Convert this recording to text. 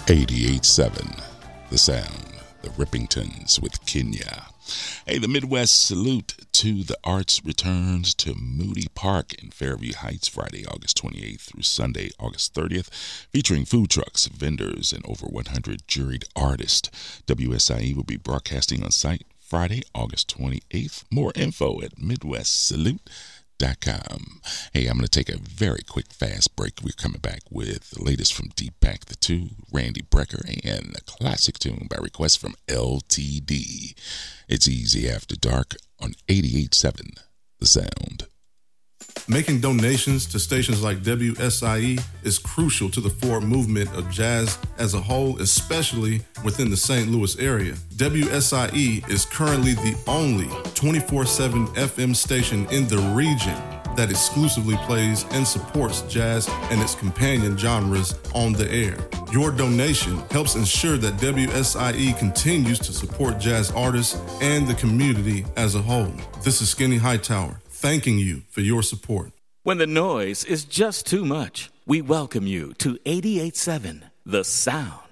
88.7 The Sound, the Rippingtons with Kenya. Hey, the Midwest Salute to the Arts returns to Moody Park in Fairview Heights Friday, August 28th through Sunday, August 30th, featuring food trucks, vendors, and over 100 juried artists. WSIE will be broadcasting on site Friday, August 28th. More info at MidwestSalute.com. Hey, I'm going to take a very quick, fast break. We're coming back with the latest from Deepak the Two, Randy Brecker, and a classic tune by request from LTD. It's Easy After Dark on 88.7 The Sound. Making donations to stations like WSIE is crucial to the forward movement of jazz as a whole, especially within the St. Louis area. WSIE is currently the only 24/7 FM station in the region that exclusively plays and supports jazz and its companion genres on the air. Your donation helps ensure that WSIE continues to support jazz artists and the community as a whole. This is Skinny Hightower, thanking you for your support. When the noise is just too much, we welcome you to 88.7 The Sound.